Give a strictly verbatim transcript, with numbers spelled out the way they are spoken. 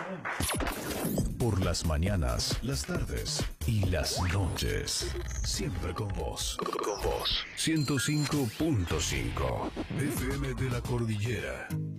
Por las mañanas, las tardes y las noches. Siempre con vos. Con vos. ciento cinco punto cinco. F M de la Cordillera.